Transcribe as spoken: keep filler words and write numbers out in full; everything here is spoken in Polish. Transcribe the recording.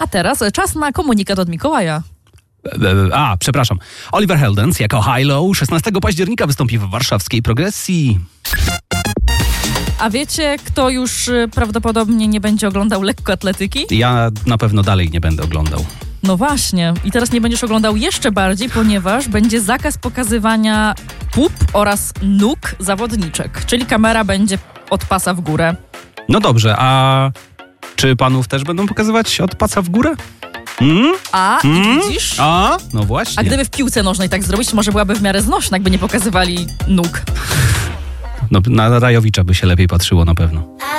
A teraz czas na komunikat od Mikołaja. A, przepraszam. Oliver Heldens jako High-Low szesnastego października wystąpi w warszawskiej Progresji. A wiecie, kto już prawdopodobnie nie będzie oglądał lekkoatletyki? Ja na pewno dalej nie będę oglądał. No właśnie. I teraz nie będziesz oglądał jeszcze bardziej, ponieważ będzie zakaz pokazywania pup oraz nóg zawodniczek. Czyli kamera będzie od pasa w górę. No dobrze, a czy panów też będą pokazywać od pasa w górę? Mm? A, Mm? i widzisz? A, no właśnie. A gdyby w piłce nożnej tak zrobić, może byłaby w miarę znośna, jakby nie pokazywali nóg. No, na Rajowicza by się lepiej patrzyło na pewno.